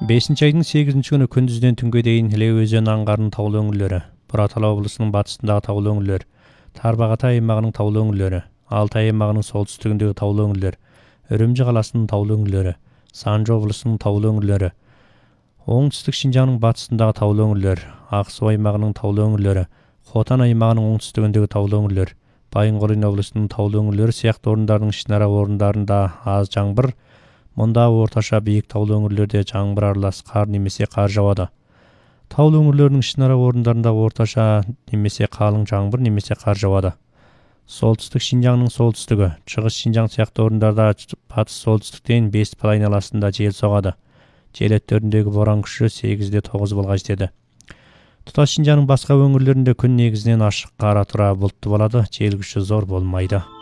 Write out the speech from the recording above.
5 айдың 8 күні күндізден түнге дейін Іле өзені аңғарының таулы өңірлері, Бұратала облысының батысындағы таулы өңірлер, Тарбағатай аймағының таулы өңірлері, Алтай аймағының солтүстігіндегі таулы өңірлер, Үрімжі қаласының таулы өңірлері, Санжы облысының таулы өңірлері, оңтүстік Шинжаңның батысындағы таулы өңірлер, Ақсу аймағының таулы өңірлері, Хотан аймағының оңтүстігіндегі таулы өңірлер, Байынқорин облысының таулы өңірлері сияқты орындардың ішінара орындарында аз жаңбыр, мұнда орташа биік таулы өңірлерде жаңбыр аралас қар немесе қар жауады. Таулы өңірлердің ішінара орындарында орташа немесе қалың жаңбыр немесе қар жауады. Солтүстік Шинжаңның солтүстігі, шығыс Шинжаң сияқты орындарда батыс солтүстіктен 5 пал айналасында жел соғады. Жел өттеріндегі боран күші 8-9 балға жетеді. Тұтас Шинжаңның басқа өңірлерінде күн негізінен ашық, қара тұра бұлтты болады, жел күші зор болмайды.